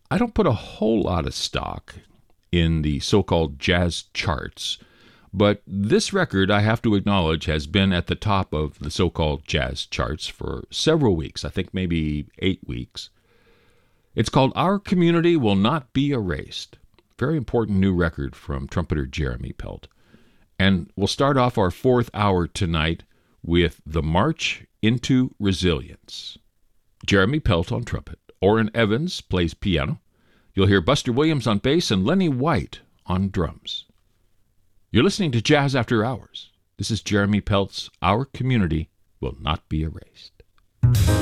I don't put a whole lot of stock in the so-called jazz charts, but this record, I have to acknowledge, has been at the top of the so-called jazz charts for several weeks, I think maybe 8 weeks. It's called Our Community Will Not Be Erased. Very important new record from trumpeter Jeremy Pelt. And we'll start off our 4th hour tonight with The March into Resilience. Jeremy Pelt on trumpet. Orrin Evans plays piano. You'll hear Buster Williams on bass and Lenny White on drums. You're listening to Jazz After Hours. This is Jeremy Pelt's Our Community Will Not Be Erased.